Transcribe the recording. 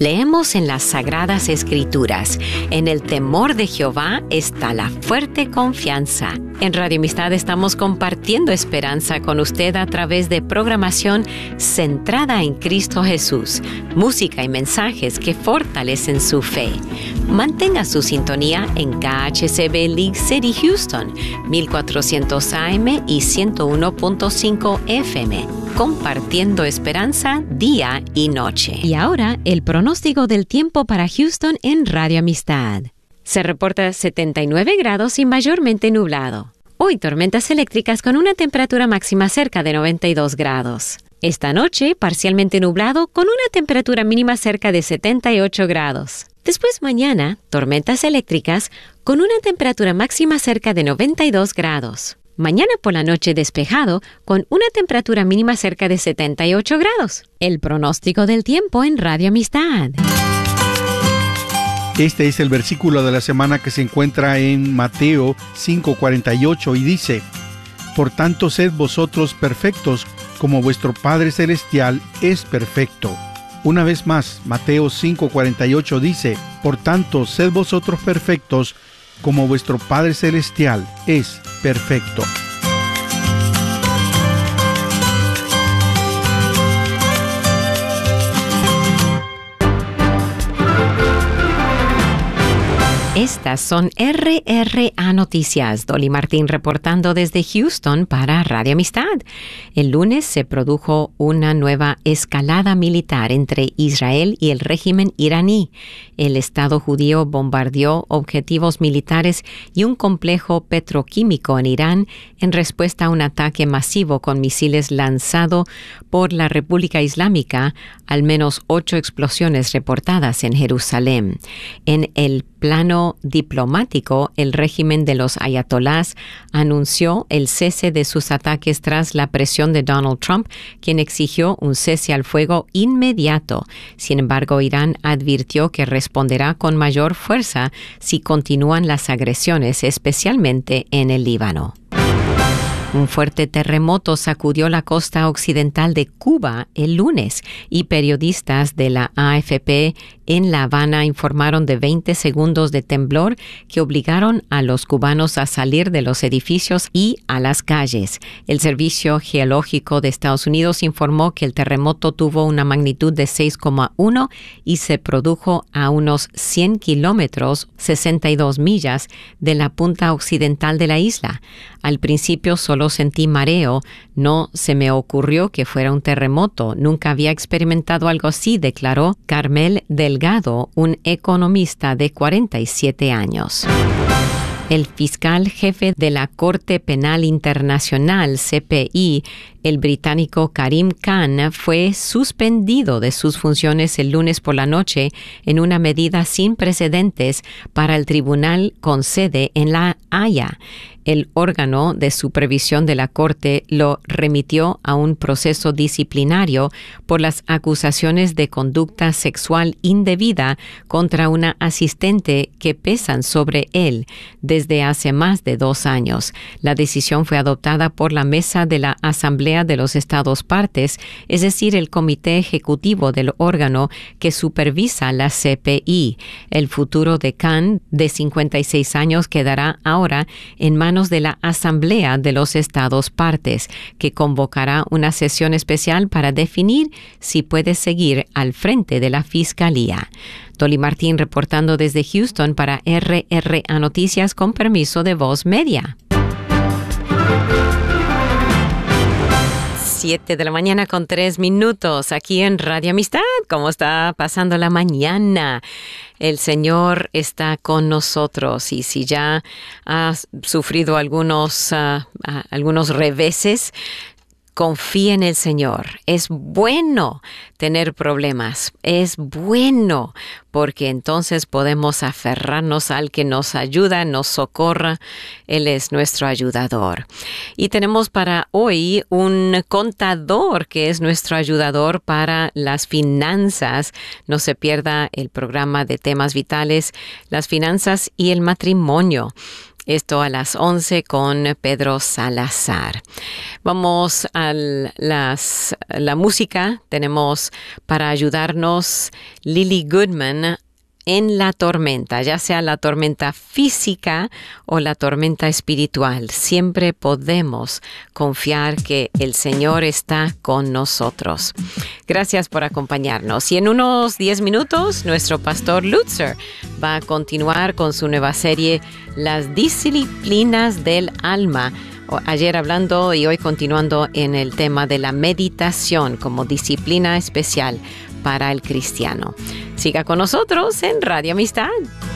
Leemos en las Sagradas Escrituras: en el temor de Jehová está la fuerte confianza. En Radio Amistad estamos compartiendo esperanza con usted a través de programación centrada en Cristo Jesús, música y mensajes que fortalecen su fe. Mantenga su sintonía en KHCB League City, Houston, 1400 AM y 101.5 FM, compartiendo esperanza día y noche. Y ahora, el pronóstico del tiempo para Houston en Radio Amistad. Se reporta 79 grados y mayormente nublado. Hoy tormentas eléctricas con una temperatura máxima cerca de 92 grados. Esta noche, parcialmente nublado con una temperatura mínima cerca de 78 grados. Después mañana, tormentas eléctricas con una temperatura máxima cerca de 92 grados. Mañana por la noche despejado con una temperatura mínima cerca de 78 grados. El pronóstico del tiempo en Radio Amistad. Este es el versículo de la semana que se encuentra en Mateo 5:48 y dice: Por tanto, sed vosotros perfectos, como vuestro Padre Celestial es perfecto. Una vez más, Mateo 5:48 dice: Por tanto, sed vosotros perfectos, como vuestro Padre Celestial es perfecto. Estas son RRA Noticias. Dolly Martín reportando desde Houston para Radio Amistad. El lunes se produjo una nueva escalada militar entre Israel y el régimen iraní. El Estado judío bombardeó objetivos militares y un complejo petroquímico en Irán en respuesta a un ataque masivo con misiles lanzado por la República Islámica, al menos 8 explosiones reportadas en Jerusalén. En el plano diplomático, el régimen de los ayatolás anunció el cese de sus ataques tras la presión de Donald Trump, quien exigió un cese al fuego inmediato. Sin embargo, Irán advirtió que responderá con mayor fuerza si continúan las agresiones, especialmente en el Líbano. Un fuerte terremoto sacudió la costa occidental de Cuba el lunes y periodistas de la AFP en La Habana informaron de 20 segundos de temblor que obligaron a los cubanos a salir de los edificios y a las calles. El Servicio Geológico de Estados Unidos informó que el terremoto tuvo una magnitud de 6,1 y se produjo a unos 100 kilómetros, 62 millas, de la punta occidental de la isla. Al principio solo sentí mareo, no se me ocurrió que fuera un terremoto. Nunca había experimentado algo así, declaró Carmel Delgado, un economista de 47 años. El fiscal jefe de la Corte Penal Internacional, CPI, el británico Karim Khan, fue suspendido de sus funciones el lunes por la noche en una medida sin precedentes para el tribunal con sede en La Haya. El órgano de supervisión de la Corte lo remitió a un proceso disciplinario por las acusaciones de conducta sexual indebida contra una asistente que pesan sobre él desde hace más de 2 años. La decisión fue adoptada por la Mesa de la Asamblea de los Estados Partes, es decir, el comité ejecutivo del órgano que supervisa la CPI. El futuro de Khan, de 56 años, quedará ahora en manos de la Asamblea de los Estados Partes, que convocará una sesión especial para definir si puede seguir al frente de la Fiscalía. Dolly Martín reportando desde Houston para RRA Noticias con permiso de Voz Media. 7 de la mañana con 3 minutos aquí en Radio Amistad. ¿Cómo está pasando la mañana? El Señor está con nosotros y si ya ha sufrido algunos reveses, confía en el Señor. Es bueno tener problemas. Es bueno porque entonces podemos aferrarnos al que nos ayuda, nos socorra. Él es nuestro ayudador. Y tenemos para hoy un contador que es nuestro ayudador para las finanzas. No se pierda el programa de temas vitales, las finanzas y el matrimonio. Esto a las 11 con Pedro Salazar. Vamos a la música. Tenemos para ayudarnos Lily Goodman en la tormenta, ya sea la tormenta física o la tormenta espiritual. Siempre podemos confiar que el Señor está con nosotros. Gracias por acompañarnos. Y en unos 10 minutos, nuestro pastor Lutzer va a continuar con su nueva serie, Las Disciplinas del Alma. Ayer hablando y hoy continuando en el tema de la meditación como disciplina especial para el cristiano. Siga con nosotros en Radio Amistad.